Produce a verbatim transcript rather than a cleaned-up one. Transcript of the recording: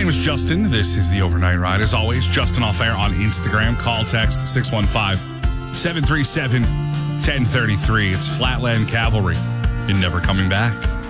name is Justin. This is the Overnight Ride. As always, Justin Off Air on Instagram. Call, text six one five, seven three seven, one zero three three. It's Flatland Cavalry. You're never coming back.